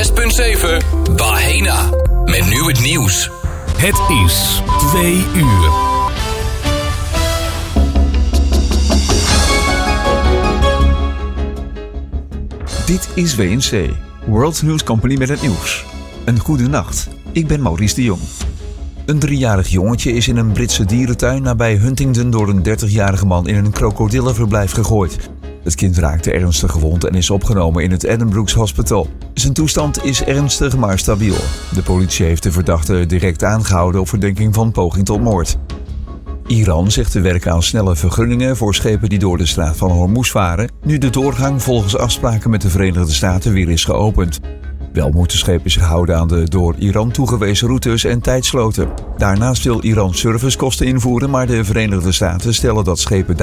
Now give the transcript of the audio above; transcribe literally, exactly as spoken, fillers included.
zes punt zeven Wahena. Met nu het nieuws. Het is twee uur. Dit is W N C, World News Company met het nieuws. Een goede nacht, ik ben Maurice de Jong. Een driejarig jongetje is in een Britse dierentuin nabij Huntingdon door een dertigjarige man in een krokodillenverblijf gegooid. Het kind raakte ernstig gewond en is opgenomen in het Addenbrooke's Hospital. Zijn toestand is ernstig maar stabiel. De politie heeft de verdachte direct aangehouden op verdenking van poging tot moord. Iran zegt te werken aan snelle vergunningen voor schepen die door de straat van Hormuz varen, nu de doorgang volgens afspraken met de Verenigde Staten weer is geopend. Wel moeten schepen zich houden aan de door Iran toegewezen routes en tijdsloten. Daarnaast wil Iran servicekosten invoeren, maar de Verenigde Staten stellen dat schepen